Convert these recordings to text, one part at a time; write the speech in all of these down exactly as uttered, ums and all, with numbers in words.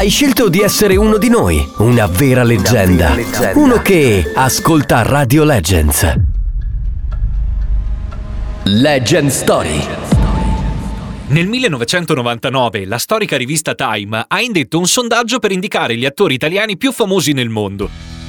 Hai scelto di essere uno di noi, una vera leggenda, una vera leggenda. Uno che ascolta Radio Legends. Legend Story. Nel millenovecentonovantanove la storica rivista Time ha indetto un sondaggio per indicare gli attori italiani più famosi nel mondo.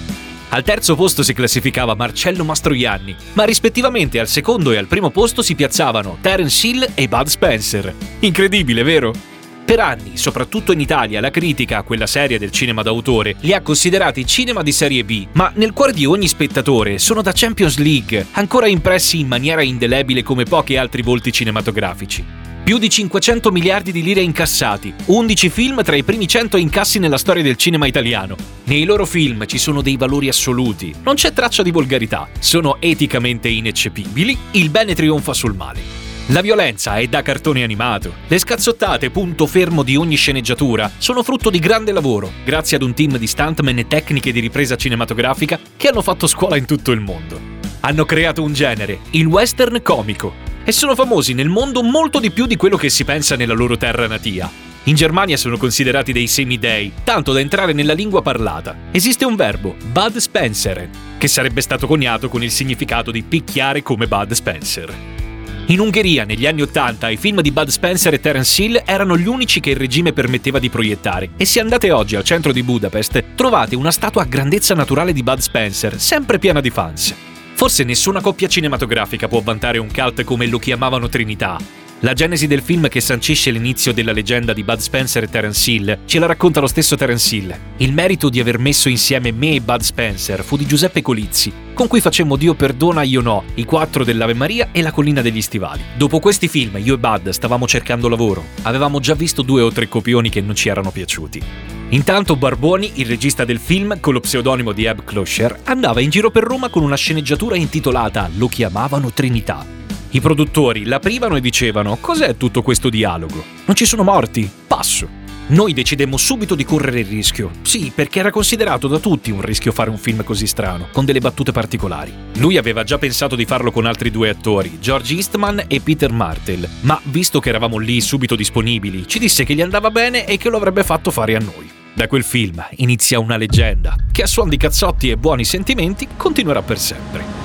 Al terzo posto si classificava Marcello Mastroianni, ma rispettivamente al secondo e al primo posto si piazzavano Terence Hill e Bud Spencer. Incredibile, vero? Per anni, soprattutto in Italia, la critica, quella seria del cinema d'autore, li ha considerati cinema di serie B, ma nel cuore di ogni spettatore sono da Champions League, ancora impressi in maniera indelebile come pochi altri volti cinematografici. Più di cinquecento miliardi di lire incassati, undici film tra i primi cento incassi nella storia del cinema italiano. Nei loro film ci sono dei valori assoluti, non c'è traccia di volgarità, sono eticamente ineccepibili, il bene trionfa sul male. La violenza è da cartone animato. Le scazzottate, punto fermo di ogni sceneggiatura, sono frutto di grande lavoro, grazie ad un team di stuntman e tecniche di ripresa cinematografica che hanno fatto scuola in tutto il mondo. Hanno creato un genere, il western comico, e sono famosi nel mondo molto di più di quello che si pensa nella loro terra natia. In Germania sono considerati dei semidei, tanto da entrare nella lingua parlata. Esiste un verbo, Bud Spencer, che sarebbe stato coniato con il significato di picchiare come Bud Spencer. In Ungheria, negli anni Ottanta, i film di Bud Spencer e Terence Hill erano gli unici che il regime permetteva di proiettare, e se andate oggi al centro di Budapest, trovate una statua a grandezza naturale di Bud Spencer, sempre piena di fans. Forse nessuna coppia cinematografica può vantare un cult come Lo chiamavano Trinità. La genesi del film che sancisce l'inizio della leggenda di Bud Spencer e Terence Hill ce la racconta lo stesso Terence Hill. Il merito di aver messo insieme me e Bud Spencer fu di Giuseppe Colizzi, con cui facemmo Dio perdona, io no, I quattro dell'Ave Maria e La collina degli stivali. Dopo questi film io e Bud stavamo cercando lavoro. Avevamo già visto due o tre copioni che non ci erano piaciuti. Intanto Barboni, il regista del film, con lo pseudonimo di Eb Closher, andava in giro per Roma con una sceneggiatura intitolata Lo chiamavano Trinità. I produttori l'aprivano e dicevano: cos'è tutto questo dialogo? Non ci sono morti? Passo. Noi decidemmo subito di correre il rischio. Sì, perché era considerato da tutti un rischio fare un film così strano, con delle battute particolari. Lui aveva già pensato di farlo con altri due attori, George Eastman e Peter Martell, ma visto che eravamo lì subito disponibili, ci disse che gli andava bene e che lo avrebbe fatto fare a noi. Da quel film inizia una leggenda, che a suon di cazzotti e buoni sentimenti continuerà per sempre.